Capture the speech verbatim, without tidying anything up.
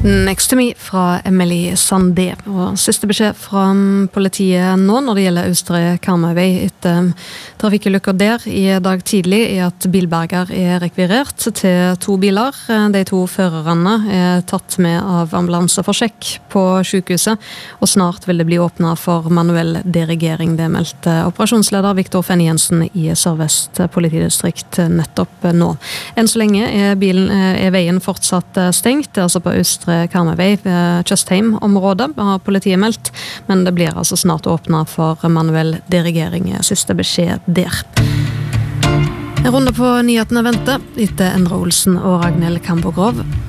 Next to me fra Emily Sandé. Og siste beskjed fra politiet nå når det gjelder Østre Karmøyvei etter trafikkulykker der i dag tidlig er at bilberger er rekvirert til to biler. De to førerne er tatt med av ambulanse for sjekk på sykehuset, og snart vil det bli åpnet for manuell dirigering. Det meldte operasjonsleder Viktor Fenn Jensen i Sør-Vest politidistrikt nettopp nå. Enn så lenge er, bilen, er veien fortsatt stengt, altså på Østre Karmøyvei ved Tjøstheim-området, har politiet meldt, men det blir altså snart åpnet for manuell dirigering. Siste beskjed der. En runde på nyhetene venter etter Endre Olsen og Ragnhild Kambogrov.